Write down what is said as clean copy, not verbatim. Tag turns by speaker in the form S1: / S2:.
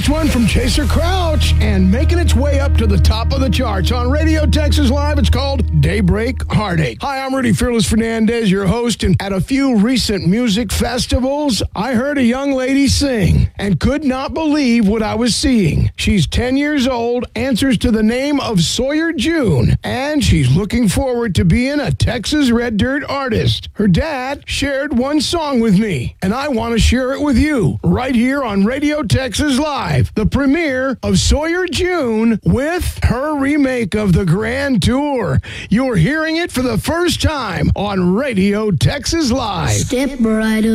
S1: latest one from Chaser Crouch and making its way up to the top of the charts on Radio Texas Live. It's called Daybreak Heartache. Hi, I'm Rudy Fearless Fernandez, your host, and at a few recent music festivals, I heard a young lady sing and could not believe what I was seeing. She's 10 years old, answers to the name of Sawyer June, and she's looking forward to being a Texas Red Dirt artist. Her dad shared one song with me, and I want to share it with you right here on Radio Texas Live, the premiere of Sawyer June with her remake of the Grand Tour. You're hearing it for the first time on Radio Texas Live.
S2: Step right up.